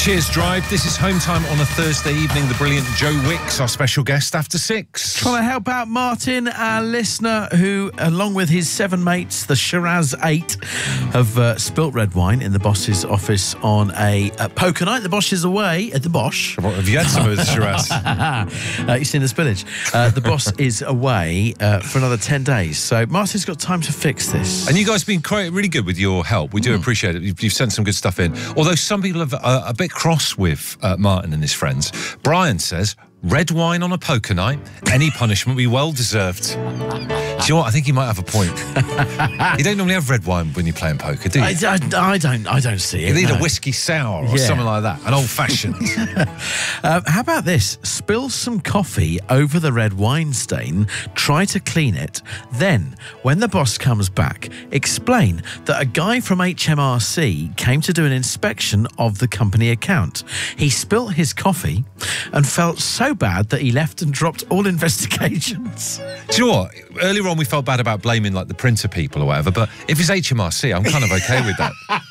Cheers, Drive. This is Home Time on a Thursday evening. The brilliant Joe Wicks, our special guest after 6. Trying to help out Martin, our listener, who, along with his 7 mates, the Shiraz 8, have spilt red wine in the boss's office on a poker night. The Bosch is away at the Bosch. What, have you had some of the Shiraz? You've seen the spillage. The boss is away for another 10 days. So Martin's got time to fix this. And you guys have been quite really good with your help. We do appreciate it. You've sent some good stuff in. Although some people are a bit cross with Martin and his friends. Brian says, red wine on a poker night, any punishment be well deserved. Do you know what? I think he might have a point. You don't normally have red wine when you're playing poker, do you? I don't see it. You need no. a whiskey sour or something like that, an old-fashioned. How about this? Spill some coffee over the red wine stain, try to clean it, then, when the boss comes back, explain that a guy from HMRC came to do an inspection of the company account. He spilt his coffee and felt so bad that he left and dropped all investigations. Do you know what? Earlier on we felt bad about blaming like the printer people or whatever, but if it's HMRC, I'm kind of okay with that.